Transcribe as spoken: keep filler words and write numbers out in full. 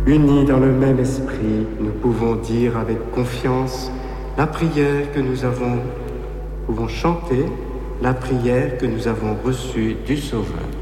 Unis dans le même esprit, nous pouvons dire avec confiance la prière que nous avons, pouvons chanter la prière que nous avons reçue du Sauveur.